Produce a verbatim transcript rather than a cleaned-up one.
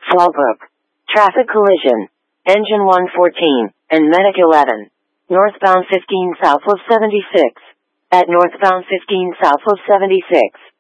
Fallbrook. Traffic collision. Engine one fourteen, and Medic eleven. Northbound fifteen south of seventy-six. At northbound fifteen south of seventy-six.